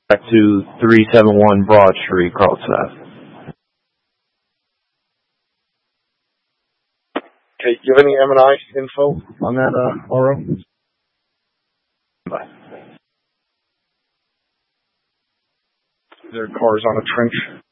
back to 371 Broad Street, Carlsbad. Okay, do you have any M&I info on that, RO? Bye. There are cars on a trench.